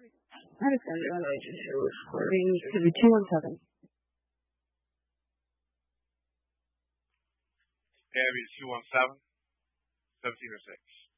Alexander relationship recording to be 217. Abby 217, 1706.